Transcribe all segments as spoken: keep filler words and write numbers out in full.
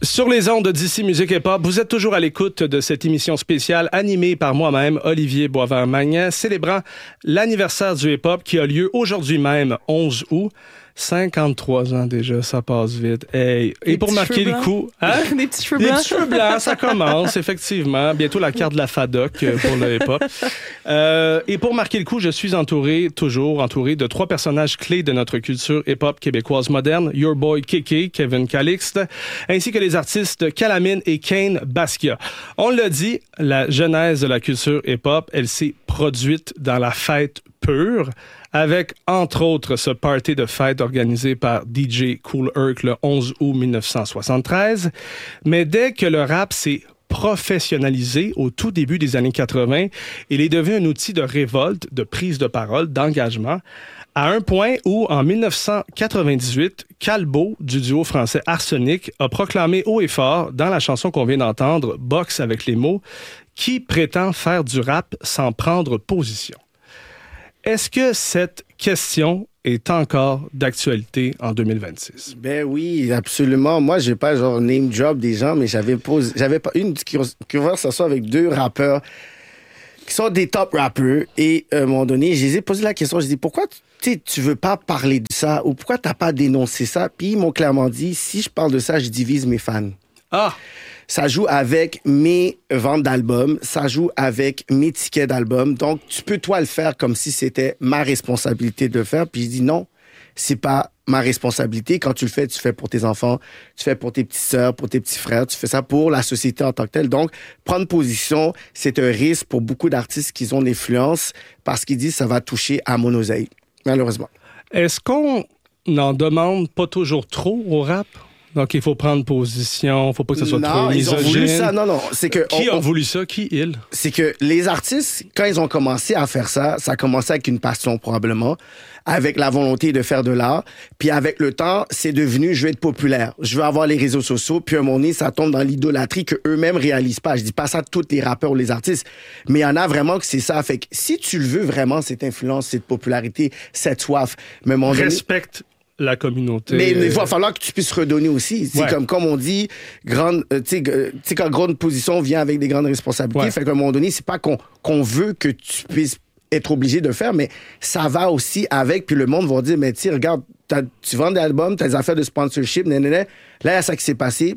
Sur les ondes d'ici Musique Hip Hop, vous êtes toujours à l'écoute de cette émission spéciale animée par moi-même, Olivier Boisvert-Magnan, célébrant l'anniversaire du hip hop qui a lieu aujourd'hui même, onze août. cinquante-trois ans déjà, ça passe vite. Hey. Et pour marquer le coup... Hein? Des petits cheveux Des blancs. petits cheveux blancs, ça commence, effectivement. Bientôt la carte de la FADOC pour le hip-hop. Euh, et pour marquer le coup, je suis entouré, toujours entouré, de trois personnages clés de notre culture hip-hop québécoise moderne. Your Boy Kéké, Kevin Calixte, ainsi que les artistes Calamine et Kane Basquiat. On l'a dit, la genèse de la culture hip-hop, elle s'est produite dans la fête pure, avec, entre autres, ce party de fête organisé par D J Kool Herc le onze août dix-neuf cent soixante-treize. Mais dès que le rap s'est professionnalisé au tout début des années quatre-vingt, il est devenu un outil de révolte, de prise de parole, d'engagement, à un point où, en dix-neuf cent quatre-vingt-dix-huit, Calbo, du duo français Arsenic, a proclamé haut et fort, dans la chanson qu'on vient d'entendre, « Boxe avec les mots », qui prétend faire du rap sans prendre position. Est-ce que cette question est encore d'actualité en deux mille vingt-six? Ben oui, absolument. Moi, j'ai pas genre name drop des gens, mais j'avais posé, j'avais pas une conversation avec deux rappeurs qui sont des top rappeurs et à un moment donné, je les ai posé la question, je dis pourquoi tu tu veux pas parler de ça ou pourquoi t'as pas dénoncé ça? Puis ils m'ont clairement dit si je parle de ça, je divise mes fans. Ah! Ça joue avec mes ventes d'albums, ça joue avec mes tickets d'albums. Donc, tu peux, toi, le faire comme si c'était ma responsabilité de le faire. Puis je dis non, c'est pas ma responsabilité. Quand tu le fais, tu fais pour tes enfants, tu fais pour tes petites sœurs, pour tes petits frères, tu fais ça pour la société en tant que telle. Donc, prendre position, c'est un risque pour beaucoup d'artistes qui ont l'influence parce qu'ils disent que ça va toucher à mon oseille, malheureusement. Est-ce qu'on n'en demande pas toujours trop au rap? Donc, il faut prendre position, il ne faut pas que ce soit non, trop misogyne. ils ont voulu ça. Non, non. C'est que Qui on, a voulu ça? Qui, il? C'est que les artistes, quand ils ont commencé à faire ça, ça a commencé avec une passion probablement, avec la volonté de faire de l'art. Puis avec le temps, c'est devenu, je veux être populaire. Je veux avoir les réseaux sociaux. Puis à un moment donné, ça tombe dans l'idolâtrie qu'eux-mêmes réalisent pas. Je dis pas ça à tous les rappeurs ou les artistes, mais il y en a vraiment que c'est ça. Fait que si tu le veux vraiment, cette influence, cette popularité, cette soif, mais à un moment donné, respecte la communauté. Mais il va falloir que tu puisses redonner aussi. C'est ouais. comme, comme on dit, grande, euh, tu sais, quand grande position vient avec des grandes responsabilités. Ouais. Fait qu'à un moment donné, c'est pas qu'on, qu'on veut que tu puisses être obligé de faire, mais ça va aussi avec, puis le monde va dire, mais tu regarde, tu vends des albums, t'as des affaires de sponsorship, nanana. Là, il y a ça qui s'est passé.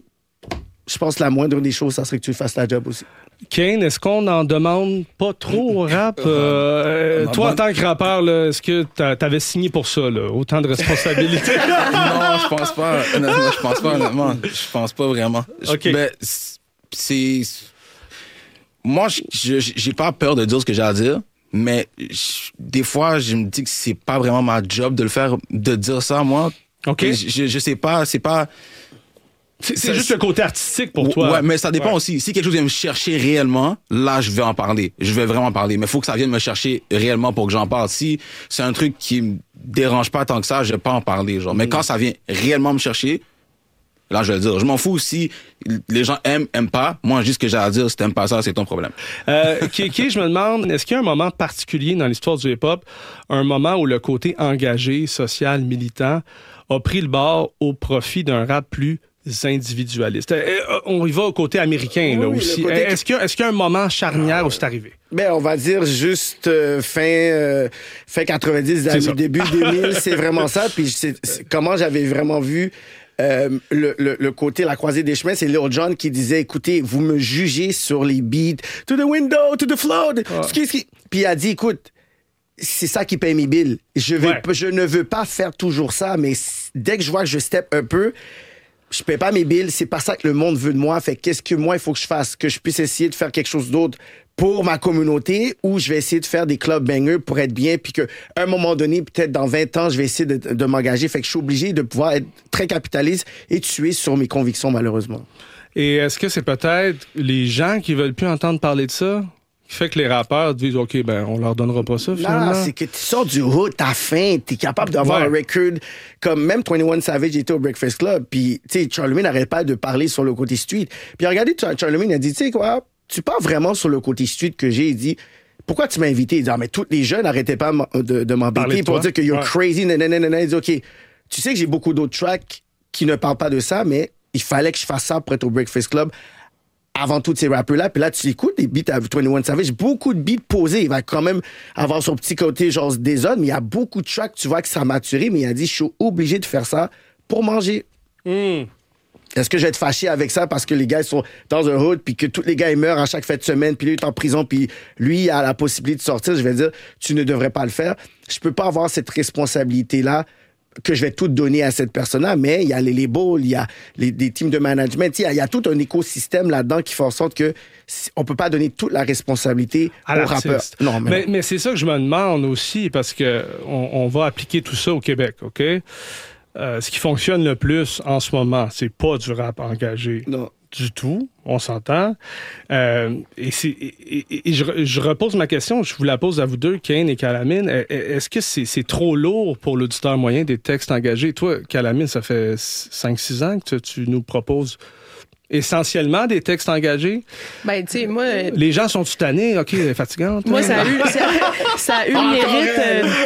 Je pense que la moindre des choses, ça serait que tu fasses ta job aussi. Kane, est-ce qu'on n'en demande pas trop au rap? Euh, toi, en tant que rappeur, là, est-ce que t'avais signé pour ça, là, autant de responsabilités? Non, je pense pas. Honnêtement, je pense pas, honnêtement. Je pense pas vraiment. OK. Ben, c'est... Moi, je, j'ai pas peur de dire ce que j'ai à dire, mais je, des fois, je me dis que c'est pas vraiment ma job de le faire, de dire ça, moi. OK. Je, je sais pas, c'est pas... C'est, c'est juste le côté artistique pour toi. Ouais, mais ça dépend ouais. aussi. Si quelque chose vient me chercher réellement, là, je vais en parler. Je vais vraiment parler. Mais il faut que ça vienne me chercher réellement pour que j'en parle. Si c'est un truc qui me dérange pas tant que ça, je vais pas en parler, genre. Mais mmh. quand ça vient réellement me chercher, là, je vais le dire. Je m'en fous si les gens aiment, aiment pas. Moi, juste ce que j'ai à dire, si t'aimes pas ça, c'est ton problème. Euh, Kéké, je me demande, est-ce qu'il y a un moment particulier dans l'histoire du hip-hop, un moment où le côté engagé, social, militant, a pris le bord au profit d'un rap plus individualiste? On y va au côté américain, oui, là, aussi. Côté... Est-ce qu'il y a, est-ce qu'il y a un moment charnière ah, où c'est arrivé? Ben, on va dire juste euh, fin, euh, fin quatre-vingt-dix, début deux mille, c'est vraiment ça. Puis c'est, c'est, comment j'avais vraiment vu euh, le, le, le côté, la croisée des chemins, c'est Lil Jon qui disait, écoutez, vous me jugez sur les beats, to the window, to the floor. Ah. Ski, ski. Puis il a dit, écoute, c'est ça qui paye mes billes. Je, vais, ouais. je ne veux pas faire toujours ça, mais dès que je vois que je step un peu, je paie pas mes billes, c'est pas ça que le monde veut de moi. Fait qu'est-ce que moi, il faut que je fasse? Que je puisse essayer de faire quelque chose d'autre pour ma communauté ou je vais essayer de faire des clubs bangers pour être bien puis qu'à un moment donné, peut-être dans vingt ans, je vais essayer de, de m'engager. Fait que je suis obligé de pouvoir être très capitaliste et tuer sur mes convictions, malheureusement. Et est-ce que c'est peut-être les gens qui veulent plus entendre parler de ça? Qui fait que les rappeurs disent, OK, ben, on leur donnera pas ça, finalement. Non, c'est que tu sors du hood, t'as faim, t'es capable d'avoir ouais. un record. Comme même vingt et un Savage était au Breakfast Club, puis, tu sais, Charlemagne n'arrête pas de parler sur le côté street. Puis, regardez, Charlemagne a dit, tu sais quoi, tu parles vraiment sur le côté street que j'ai. Il dit, pourquoi tu m'as invité? Il dit, ah, mais tous les jeunes n'arrêtaient pas de, de m'embêter pour dire que you're ouais. crazy, nanana. Il dit, OK, tu sais que j'ai beaucoup d'autres tracks qui ne parlent pas de ça, mais il fallait que je fasse ça pour être au Breakfast Club avant tous ces rappeurs-là. Puis là, tu écoutes des beats à vingt et un Savage, beaucoup de beats posés. Il va quand même avoir son petit côté genre des autres, mais il y a beaucoup de tracks, tu vois que ça a maturé, mais il a dit, je suis obligé de faire ça pour manger. Mm. Est-ce que je vais être fâché avec ça parce que les gars ils sont dans un hood puis que tous les gars ils meurent à chaque fin de semaine puis lui il est en prison puis lui il a la possibilité de sortir? Je vais dire, tu ne devrais pas le faire. Je peux pas avoir cette responsabilité-là que je vais tout donner à cette personne-là, mais il y a les labels, il y a les, des teams de management, il y, a, il y a tout un écosystème là-dedans qui fait en sorte que on peut pas donner toute la responsabilité à au rappeur. Non, mais, mais, mais c'est ça que je me demande aussi parce que on, on va appliquer tout ça au Québec, OK? Euh, ce qui fonctionne le plus en ce moment, c'est pas du rap engagé. Non. Du tout, on s'entend. Euh, et c'est, et, et, et je, je repose ma question, je vous la pose à vous deux, Kane et Calamine. Est-ce que c'est, c'est trop lourd pour l'auditeur moyen des textes engagés? Toi, Calamine, ça fait cinq six ans que tu, tu nous proposes essentiellement des textes engagés. Ben, tu sais, moi... Les gens sont tannés, OK, fatigante. Moi, ça a eu, ça, ça a eu le mérite...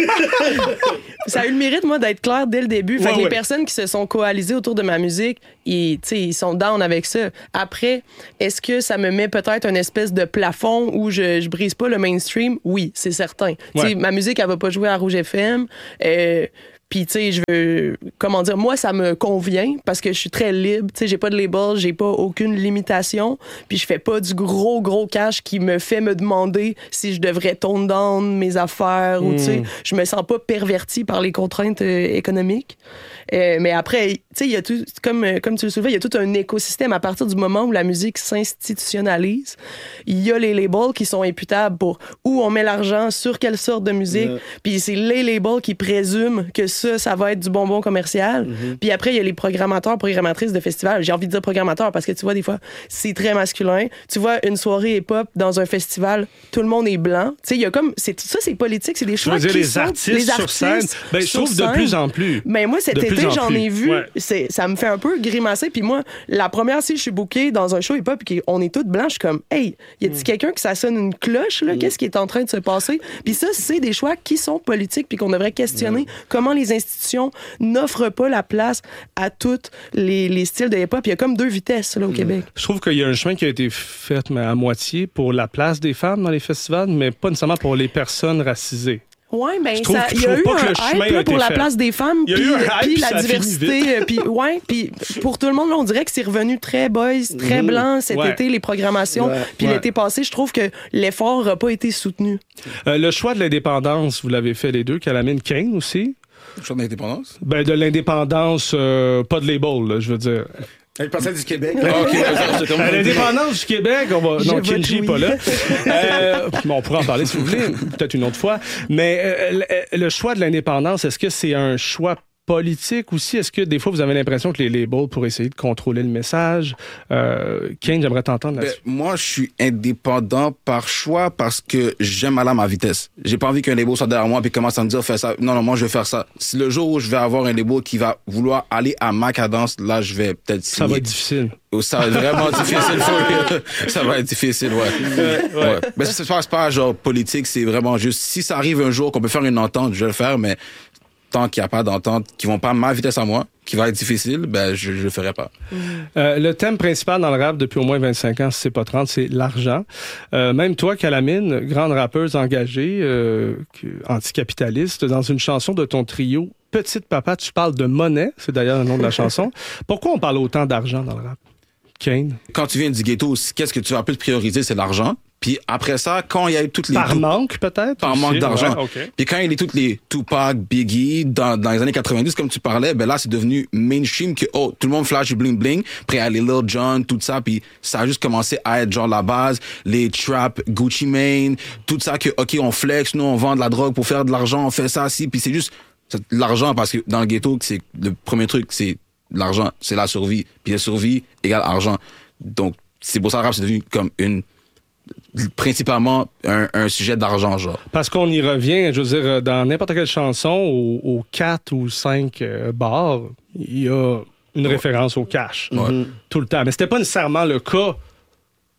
Euh, ça a eu le mérite, moi, d'être clair dès le début. Fait ouais, que ouais. les personnes qui se sont coalisées autour de ma musique, ils, tu sais, ils sont down avec ça. Après, est-ce que ça me met peut-être une espèce de plafond où je, je brise pas le mainstream? Oui, c'est certain. Ouais. Tu sais, ma musique, elle va pas jouer à Rouge F M. Euh, Puis, tu sais, je veux... Comment dire? Moi, ça me convient parce que je suis très libre. Tu sais, j'ai pas de label, j'ai pas aucune limitation. Puis, je fais pas du gros, gros cash qui me fait me demander si je devrais tone down mes affaires. Mm. Ou, tu sais, je me sens pas pervertie par les contraintes euh, économiques. Euh, mais après, tu sais, il y a tout... Comme, comme tu le soulevais, il y a tout un écosystème. À partir du moment où la musique s'institutionnalise, il y a les labels qui sont imputables pour où on met l'argent, sur quelle sorte de musique. Yeah. Puis, c'est les labels qui présument que ça, ça va être du bonbon commercial. Mm-hmm. Puis après, il y a les programmateurs, programmatrices de festivals. J'ai envie de dire programmateurs parce que tu vois, des fois, c'est très masculin. Tu vois, une soirée hip-hop dans un festival, tout le monde est blanc. Tu sais, il y a comme... C'est, ça, c'est politique, c'est des choix qui les sont... Artistes les artistes sur scène. Ben, je trouve de plus en plus. Ben, moi, cet été, j'en ai vu. Ouais. C'est, ça me fait un peu grimacer. Puis moi, la première, si je suis bookée dans un show hip-hop et qu'on est toutes blanches, je suis comme, hey, y a-t-il mm. quelqu'un que ça sonne une cloche, là? Mm. Qu'est-ce qui est en train de se passer? Puis ça, c'est des choix qui sont politiques puis qu'on devrait questionner. Mm. Comment les institutions n'offrent pas la place à tous les, les styles de hip-hop. Il y a comme deux vitesses là, au mmh. Québec. Je trouve qu'il y a un chemin qui a été fait mais à moitié pour la place des femmes dans les festivals, mais pas nécessairement pour les personnes racisées. Oui, bien, il y a eu un hype là, pour la fait. place des femmes, puis la diversité. Puis ouais, puis pour tout le monde, là, on dirait que c'est revenu très boys, très mmh. blanc cet ouais. été, les programmations. Ouais. Puis ouais. l'été passé, je trouve que l'effort n'a pas été soutenu. Euh, le choix de l'indépendance, vous l'avez fait les deux, Calamine, Kane aussi. Le choix de l'indépendance? Ben, de l'indépendance, euh, pas de label, là, je veux dire. Elle pensait du Québec. Ah, okay, à l'indépendance du Québec, on va. Non, Kenji n'est pas là. Euh, bon, on pourra en parler si vous voulez, peut-être une autre fois. Mais euh, le, le choix de l'indépendance, est-ce que c'est un choix politique aussi? Est-ce que des fois, vous avez l'impression que les labels pour essayer de contrôler le message? Euh, Kane, j'aimerais t'entendre là-dessus. Ben, moi, je suis indépendant par choix parce que j'aime aller à ma vitesse. J'ai pas envie qu'un label soit derrière moi et commence à me dire, fais ça. Non, non, moi, je vais faire ça. Si le jour où je vais avoir un label qui va vouloir aller à ma cadence, là, je vais peut-être signer. Ça va être difficile. Ça va être vraiment difficile. Ça va être difficile, ouais. ouais. ouais. Mais ça se passe pas genre politique, c'est vraiment juste, si ça arrive un jour qu'on peut faire une entente, je vais le faire, mais tant qu'il n'y a pas d'entente, qui vont pas à ma vitesse à moi, qui va être difficile, ben je ne le ferai pas. Mmh. Euh, le thème principal dans le rap depuis au moins vingt-cinq ans, si c'est pas trente, c'est l'argent. Euh, même toi, Calamine, grande rappeuse engagée, euh, anticapitaliste, dans une chanson de ton trio, Petite Papa, tu parles de monnaie, c'est d'ailleurs le nom de la chanson. Pourquoi on parle autant d'argent dans le rap? Kane? Quand tu viens du ghetto, qu'est-ce que tu vas plus prioriser, c'est l'argent. Puis après ça, quand il y a eu toutes les... Par manque, peut-être? Par manque d'argent. Ouais, okay. Puis quand il y a eu toutes les Tupac, Biggie, dans, dans les années quatre-vingt-dix, comme tu parlais, ben là, c'est devenu mainstream que, oh, tout le monde flash du bling-bling. Après, il y a les Lil Jon, tout ça. Puis ça a juste commencé à être genre la base. Les trap, Gucci Mane, tout ça que, OK, on flex, nous, on vend de la drogue pour faire de l'argent, on fait ça, si. Puis c'est juste c'est l'argent parce que dans le ghetto, c'est le premier truc, c'est l'argent, c'est la survie. Puis la survie égale argent. Donc, c'est pour ça que le rap, c'est devenu comme une... principalement un, un sujet d'argent, genre. Parce qu'on y revient, je veux dire, dans n'importe quelle chanson, aux, aux quatre ou cinq euh, bars, il y a une ouais. référence au cash. Ouais. Tout le temps. Mais c'était pas nécessairement le cas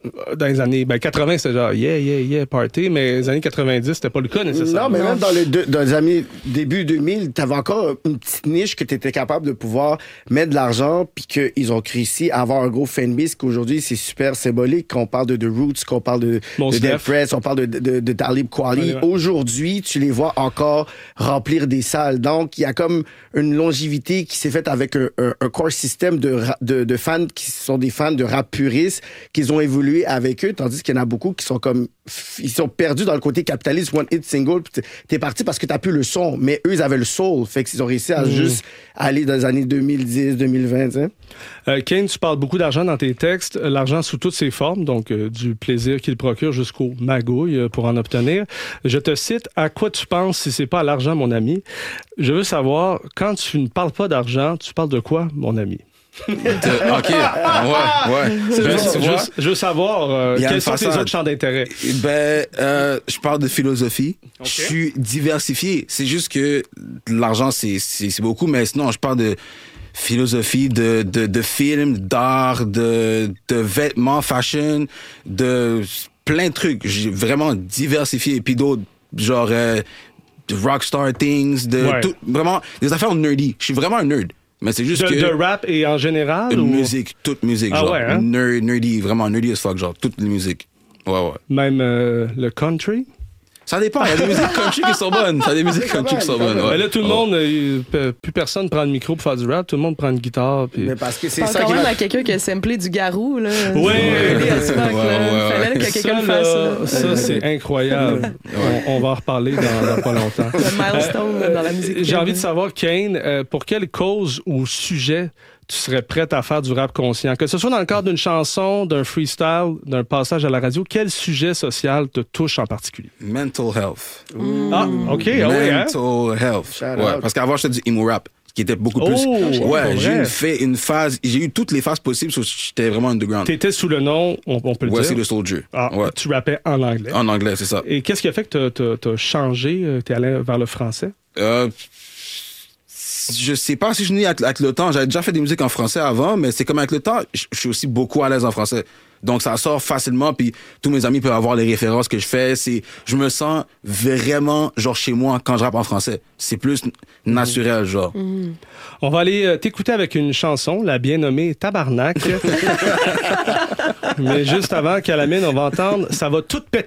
Dans les années ben, quatre-vingts, c'était genre yeah, yeah, yeah, party, mais les années quatre-vingt-dix, c'était pas le cas nécessairement. Non, mais même dans, le deux, dans les années début deux mille, t'avais encore une petite niche que t'étais capable de pouvoir mettre de l'argent, puis qu'ils ont réussi à avoir un gros fanbase qu'aujourd'hui, c'est super symbolique. Qu'on parle de The Roots, qu'on parle de, de Dead Press, on parle de, de, de Talib Kweli. Ouais, ouais. Aujourd'hui, tu les vois encore remplir des salles. Donc, il y a comme une longévité qui s'est faite avec un, un, un core système de, de, de fans qui sont des fans de rap puristes, qu'ils ont évolué avec eux, tandis qu'il y en a beaucoup qui sont comme ils sont perdus dans le côté capitaliste, one hit single, t'es parti parce que t'as plus le son, mais eux ils avaient le soul, fait qu'ils ont réussi à mmh. juste aller dans les années deux mille dix, deux mille vingt. Hein? Euh, Kane, tu parles beaucoup d'argent dans tes textes, l'argent sous toutes ses formes, donc euh, du plaisir qu'il procure jusqu'au magouille euh, pour en obtenir. Je te cite, à quoi tu penses si c'est pas à l'argent, mon ami? Je veux savoir, quand tu ne parles pas d'argent, tu parles de quoi, mon ami? De, OK, ouais, ouais. Je, je, je veux savoir euh, quels sont tes autres champs d'intérêt. Ben, euh, je parle de philosophie. Okay. Je suis diversifié. C'est juste que l'argent, c'est, c'est, c'est beaucoup, mais sinon, je parle de philosophie, de, de, de films, d'art, de, de vêtements, fashion, de plein de trucs. J'ai vraiment diversifié. Et puis d'autres, genre, euh, de rockstar things, de ouais. tout, vraiment, des affaires nerdy. Je suis vraiment un nerd. Mais c'est juste de, que... De rap et en général? Une ou... musique, toute musique, ah genre. Ouais, hein? Nerd, nerdy, vraiment nerdy as fuck, genre. Toute la musique. Ouais, ouais. Même euh, le country? Ça dépend. Il y a des musiques country qui sont bonnes. Il y a des musiques country qui sont bonnes. Ouais. Mais là, tout le oh. monde, euh, plus personne prend le micro pour faire du rap. Tout le monde prend une guitare. Puis... Mais parce que c'est Parle ça quand qui même va... à quelqu'un qui a samplé du Garou, là. Oui! Ouais, ouais, fallait que quelqu'un ça, le fasse. Là, ça, c'est incroyable. on, on va en reparler dans, dans pas longtemps. Le milestone euh, dans la musique. J'ai envie de savoir, Kane, euh, pour quelle cause ou sujet tu serais prête à faire du rap conscient? Que ce soit dans le cadre d'une chanson, d'un freestyle, d'un passage à la radio, quel sujet social te touche en particulier? Mental health. Mmh. Ah, OK. Mental ah oui, hein? health. Ouais, parce qu'avant, j'étais du emo rap, qui était beaucoup plus... Oh, ouais, j'ai eu une, fait, une phase... J'ai eu toutes les phases possibles, so j'étais vraiment underground. T'étais sous le nom, on, on peut le Voici dire. le Soldier. Ah, ouais. Tu rappais en anglais. En anglais, c'est ça. Et qu'est-ce qui a fait que t'as, t'as changé, t'es allé vers le français? Euh... Je sais pas si je suis né avec, avec le temps. J'avais déjà fait des musiques en français avant, mais c'est comme avec le temps, je, je suis aussi beaucoup à l'aise en français. Donc, ça sort facilement, puis tous mes amis peuvent avoir les références que je fais. C'est, je me sens vraiment, genre, chez moi quand je rappe en français. C'est plus naturel, genre. Mmh. On va aller euh, t'écouter avec une chanson, la bien nommée Tabarnak. Mais juste avant qu'à la mine, on va entendre « Ça va tout péter ».